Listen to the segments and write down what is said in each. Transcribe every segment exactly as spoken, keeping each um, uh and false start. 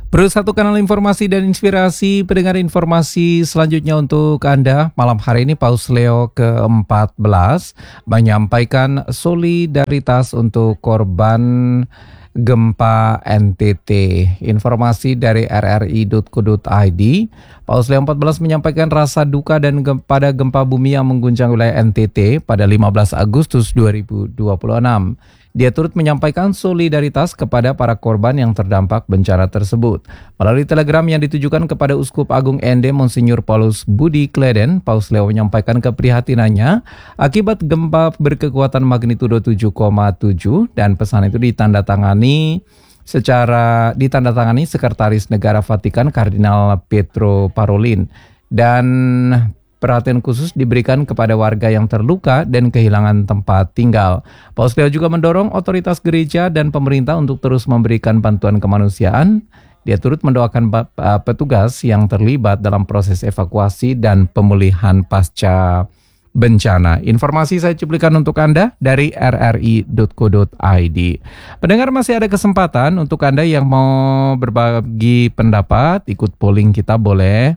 Perlu satu kanal informasi dan inspirasi, pendengar informasi selanjutnya untuk Anda. Malam hari ini Paus Leo keempat belas menyampaikan solidaritas untuk korban gempa N T T. Informasi dari r r i titik co titik i d. Paus Leo empat belas menyampaikan rasa duka dan gem- pada gempa bumi yang mengguncang wilayah N T T pada lima belas Agustus dua ribu dua puluh enam. Dia turut menyampaikan solidaritas kepada para korban yang terdampak bencana tersebut. Melalui telegram yang ditujukan kepada Uskup Agung N D Monsinyur Paulus Budi Kleden, Paus Leo menyampaikan keprihatinannya akibat gempa berkekuatan magnitudo tujuh koma tujuh dan pesan itu ditandatangani secara ditandatangani Sekretaris Negara Vatikan Kardinal Pietro Parolin, dan perhatian khusus diberikan kepada warga yang terluka dan kehilangan tempat tinggal. Paus Leo juga mendorong otoritas gereja dan pemerintah untuk terus memberikan bantuan kemanusiaan. Dia turut mendoakan petugas yang terlibat dalam proses evakuasi dan pemulihan pasca bencana. Informasi saya cuplikan untuk Anda dari r r i titik co titik i d. Pendengar, masih ada kesempatan untuk Anda yang mau berbagi pendapat, ikut polling kita boleh.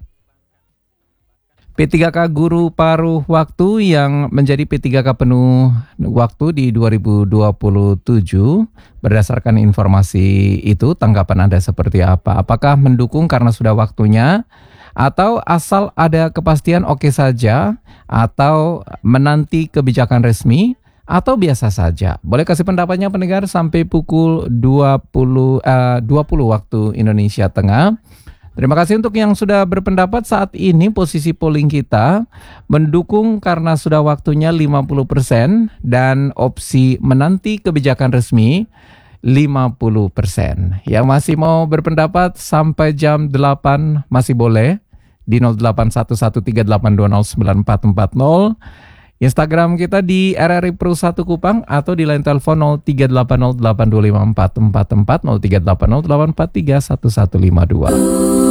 P tiga K guru paruh waktu yang menjadi P tiga K penuh waktu di dua ribu dua puluh tujuh. Berdasarkan informasi itu, tanggapan Anda seperti apa? Apakah mendukung karena sudah waktunya? Atau asal ada kepastian oke saja? Atau menanti kebijakan resmi? Atau biasa saja? Boleh kasih pendapatnya pendengar sampai pukul dua puluh, uh, dua puluh waktu Indonesia Tengah. Terima kasih untuk yang sudah berpendapat. Saat ini posisi polling kita mendukung karena sudah waktunya lima puluh persen dan opsi menanti kebijakan resmi lima puluh persen. Yang masih mau berpendapat sampai jam delapan masih boleh di nol delapan satu satu tiga delapan dua nol sembilan empat empat nol. Instagram kita di R R I Pro satu Kupang atau di line telepon nol tiga delapan nol delapan dua lima empat empat empat nol tiga delapan nol delapan empat tiga satu satu lima dua.